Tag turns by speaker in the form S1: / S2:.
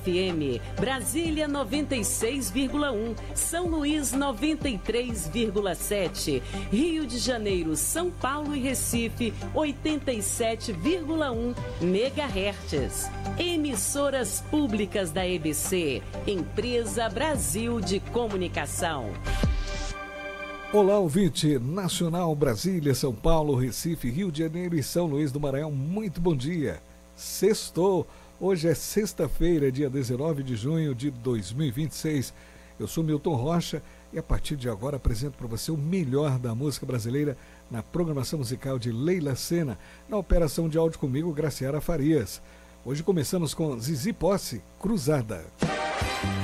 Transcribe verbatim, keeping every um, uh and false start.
S1: F M, Brasília noventa e seis vírgula um, São Luís noventa e três vírgula sete, Rio de Janeiro, São Paulo e Recife oitenta e sete vírgula um megahertz. Emissoras públicas da E B C, Empresa Brasil de Comunicação.
S2: Olá, ouvinte nacional, Brasília, São Paulo, Recife, Rio de Janeiro e São Luís do Maranhão, muito bom dia. Sextou, hoje é sexta-feira, dia dezenove de junho de dois mil e vinte e seis. Eu sou Milton Rocha e a partir de agora apresento para você o melhor da música brasileira na programação musical de Leila Sena, na operação de áudio comigo, Graciara Farias. Hoje começamos com Zizi Posse, Cruzada.